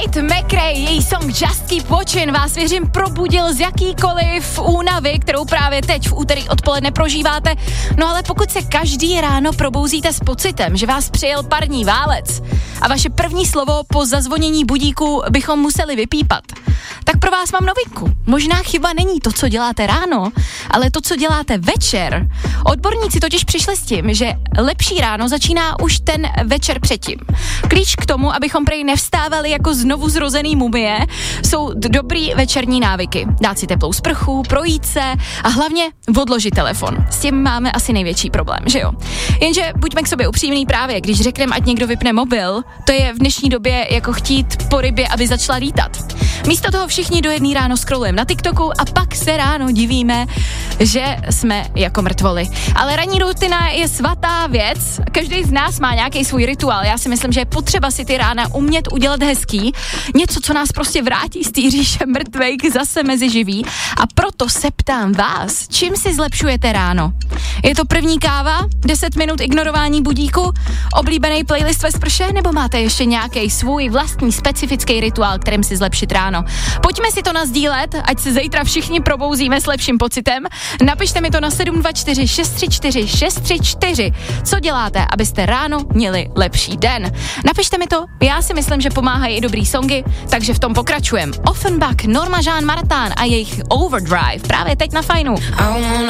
Tate McRae, její song Just Keep Watching vás, věřím, probudil z jakýkoliv únavy, kterou právě teď v úterý odpoledne prožíváte. No ale pokud se každý ráno probouzíte s pocitem, že vás přijel parní válec a vaše první slovo po zazvonění budíku bychom museli vypípat, tak pro vás mám novinku. Možná chyba není to, co děláte ráno, ale to, co děláte večer. Odborníci totiž přišli s tím, že lepší ráno začíná už ten večer předtím. Klíč k tomu, abychom prej nevstávali jako znovu zrozený mumie, jsou dobrý večerní návyky. Dát si teplou sprchu, projít se a hlavně odložit telefon. S tím máme asi největší problém, že jo? Jenže buďme k sobě upřímný, právě, když řekneme, ať někdo vypne mobil, to je v dnešní době jako chtít po rybě, aby začala lítat. Místo toho všichni do jedné ráno scrollujeme na TikToku a pak se ráno divíme, že jsme jako mrtvoly. Ale ranní rutina je svatá věc, každý z nás má nějaký svůj rituál. Já si myslím, že je potřeba si ty rána umět udělat hezký, něco, co nás prostě vrátí z té říše mrtvejk zase mezi živý. A proto se ptám vás, čím si zlepšujete ráno? Je to první káva, 10 minut ignorování budíku, oblíbený playlist ve sprše, nebo máte ještě nějaký svůj vlastní specifický rituál, kterým si zlepšit ráno? Pojďme si to nasdílet, ať se zítra všichni probouzíme s lepším pocitem. Napište mi to na 724 634 634. Co děláte, abyste ráno měli lepší den? Napište mi to, já si myslím, že pomáhají i dobrý songy, takže v tom pokračujem. Offenbach, Norma Jean Martin a jejich Overdrive právě teď na Fajnu.